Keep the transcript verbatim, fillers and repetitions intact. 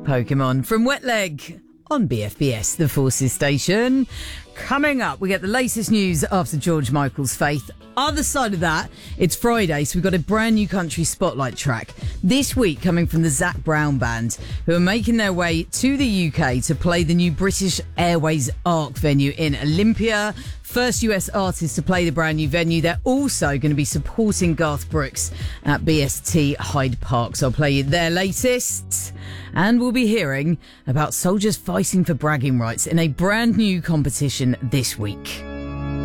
Pokemon from Wet Leg on B F B S, the Forces Station. Coming up, we get the latest news after George Michael's Faith. Other side of that, it's Friday, so we've got a brand new country spotlight track. This week coming from the Zac Brown Band, who are making their way to the U K to play the new British Airways Arc venue in Olympia. First U S artist to play the brand new venue. They're also going to be supporting Garth Brooks at B S T Hyde Park. So I'll play you their latest. And we'll be hearing about soldiers fighting for bragging rights in a brand new competition this week.